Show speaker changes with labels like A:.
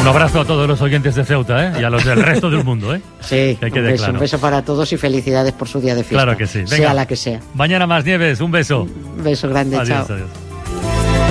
A: Un abrazo a todos los oyentes de Ceuta, ¿eh? Y a los del resto del mundo, ¿eh?
B: Sí,
A: que quede claro.
B: Un beso para todos y felicidades por su día de fiesta.
A: Claro que sí. Venga,
B: sea la que sea.
A: Mañana más, Nieves, un beso.
B: Un beso grande,
A: adiós,
B: chao.
A: Adiós.